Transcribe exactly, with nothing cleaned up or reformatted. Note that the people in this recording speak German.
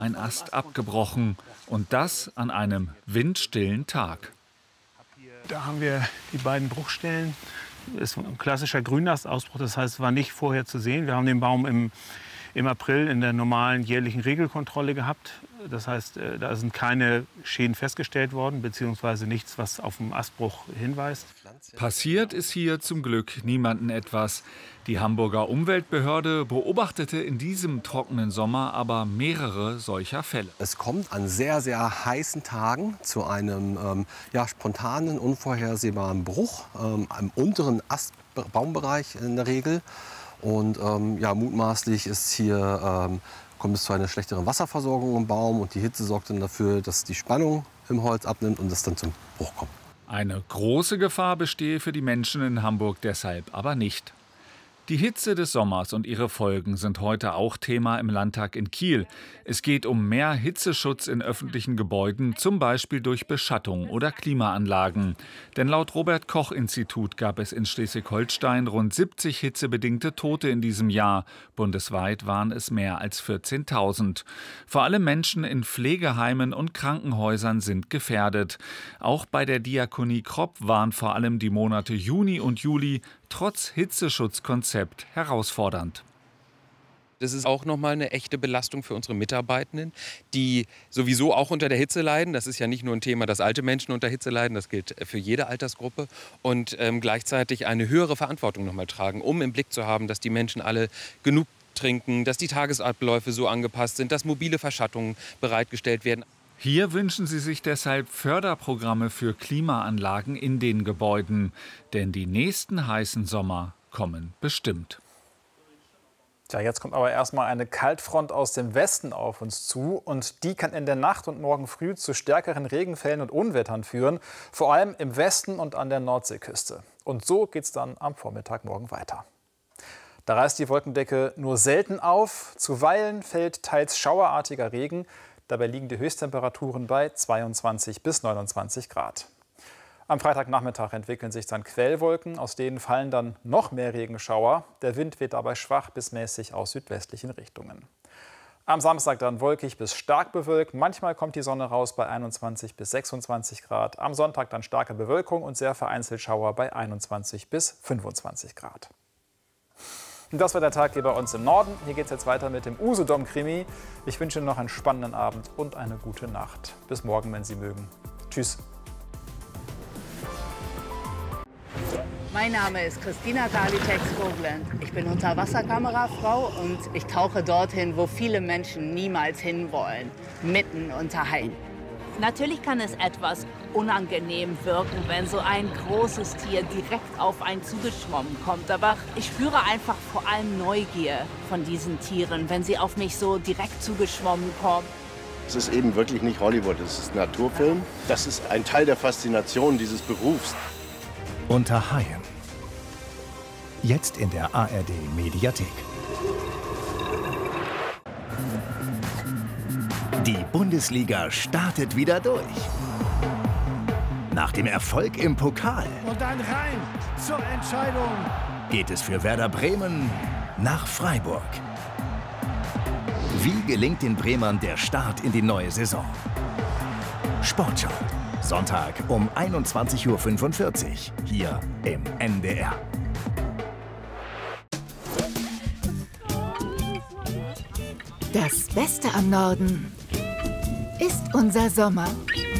Ein Ast abgebrochen und das an einem windstillen Tag. Da haben wir die beiden Bruchstellen. Das ist ein klassischer Grünastausbruch, das heißt, es war nicht vorher zu sehen. Wir haben den Baum im, im April in der normalen jährlichen Regelkontrolle gehabt. Das heißt, da sind keine Schäden festgestellt worden, beziehungsweise nichts, was auf einen Astbruch hinweist. Passiert ist hier zum Glück niemandem etwas. Die Hamburger Umweltbehörde beobachtete in diesem trockenen Sommer aber mehrere solcher Fälle. Es kommt an sehr, sehr heißen Tagen zu einem ähm, ja, spontanen, unvorhersehbaren Bruch ähm, im unteren Astbaumbereich in der Regel. Und ähm, ja, mutmaßlich ist hier, ähm, kommt es zu einer schlechteren Wasserversorgung im Baum und die Hitze sorgt dann dafür, dass die Spannung im Holz abnimmt und es dann zum Bruch kommt. Eine große Gefahr bestehe für die Menschen in Hamburg deshalb aber nicht. Die Hitze des Sommers und ihre Folgen sind heute auch Thema im Landtag in Kiel. Es geht um mehr Hitzeschutz in öffentlichen Gebäuden, zum Beispiel durch Beschattung oder Klimaanlagen. Denn laut Robert-Koch-Institut gab es in Schleswig-Holstein rund siebzig hitzebedingte Tote in diesem Jahr. Bundesweit waren es mehr als vierzehntausend. Vor allem Menschen in Pflegeheimen und Krankenhäusern sind gefährdet. Auch bei der Diakonie Kropp waren vor allem die Monate Juni und Juli trotz Hitzeschutzkonzept herausfordernd. Das ist auch nochmal eine echte Belastung für unsere Mitarbeitenden, die sowieso auch unter der Hitze leiden. Das ist ja nicht nur ein Thema, dass alte Menschen unter Hitze leiden, das gilt für jede Altersgruppe. Und ähm, gleichzeitig eine höhere Verantwortung nochmal tragen, um im Blick zu haben, dass die Menschen alle genug trinken, dass die Tagesabläufe so angepasst sind, dass mobile Verschattungen bereitgestellt werden. Hier wünschen sie sich deshalb Förderprogramme für Klimaanlagen in den Gebäuden. Denn die nächsten heißen Sommer kommen bestimmt. Tja, jetzt kommt aber erstmal eine Kaltfront aus dem Westen auf uns zu. Und die kann in der Nacht und morgen früh zu stärkeren Regenfällen und Unwettern führen. Vor allem im Westen und an der Nordseeküste. Und so geht es dann am Vormittag morgen weiter. Da reißt die Wolkendecke nur selten auf. Zuweilen fällt teils schauerartiger Regen. Dabei liegen die Höchsttemperaturen bei zweiundzwanzig bis neunundzwanzig Grad. Am Freitagnachmittag entwickeln sich dann Quellwolken, aus denen fallen dann noch mehr Regenschauer. Der Wind weht dabei schwach bis mäßig aus südwestlichen Richtungen. Am Samstag dann wolkig bis stark bewölkt. Manchmal kommt die Sonne raus bei einundzwanzig bis sechsundzwanzig Grad. Am Sonntag dann starke Bewölkung und sehr vereinzelt Schauer bei einundzwanzig bis fünfundzwanzig Grad. Und das war der Tag hier bei uns im Norden. Hier geht es jetzt weiter mit dem Usedom-Krimi. Ich wünsche Ihnen noch einen spannenden Abend und eine gute Nacht. Bis morgen, wenn Sie mögen. Tschüss. Mein Name ist Christina Galitex-Vogland. Ich bin Unterwasserkamerafrau und ich tauche dorthin, wo viele Menschen niemals hinwollen, mitten unter Haien. Natürlich kann es etwas unangenehm wirken, wenn so ein großes Tier direkt auf einen zugeschwommen kommt. Aber ich spüre einfach vor allem Neugier von diesen Tieren, wenn sie auf mich so direkt zugeschwommen kommen. Es ist eben wirklich nicht Hollywood, es ist Naturfilm. Das ist ein Teil der Faszination dieses Berufs. Unter Haien. Jetzt in der A R D-Mediathek. Die Bundesliga startet wieder durch. Nach dem Erfolg im Pokal und dann rein zur Entscheidung geht es für Werder Bremen nach Freiburg. Wie gelingt den Bremern der Start in die neue Saison? Sportschau, Sonntag um einundzwanzig Uhr fünfundvierzig, hier im N D R. Das Beste am Norden ist unser Sommer.